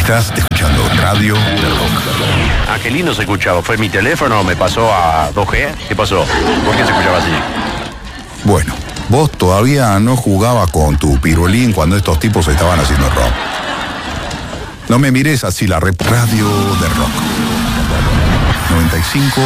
Estás escuchando Radio del Rock. Ah, qué lindo se escuchaba. ¿Fue mi teléfono? ¿Me pasó a 2G? ¿Qué pasó? ¿Por qué se escuchaba así? Bueno, vos todavía no jugabas con tu pirulín cuando estos tipos estaban haciendo rock. No me mires así, la Radio del Rock. 95